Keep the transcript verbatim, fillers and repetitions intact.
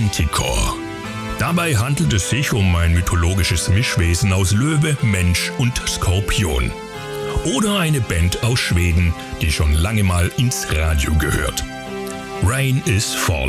Manticore. Dabei handelt es sich um ein mythologisches Mischwesen aus Löwe, Mensch und Skorpion. Oder eine Band aus Schweden, die schon lange mal ins Radio gehört. Rain is Falling.